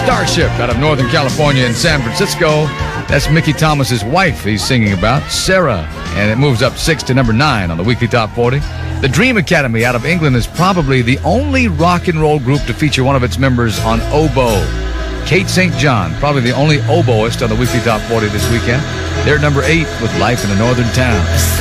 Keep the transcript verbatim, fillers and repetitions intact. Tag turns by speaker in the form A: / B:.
A: Starship out of Northern California and San Francisco. That's Mickey Thomas's wife he's singing about, Sarah. And it moves up six to number nine on the Weekly Top forty. The Dream Academy out of England is probably the only rock and roll group to feature one of its members on oboe. Kate Saint John, probably the only oboist on the Weekly Top forty this weekend. They're at number eight with Life in a Northern Town.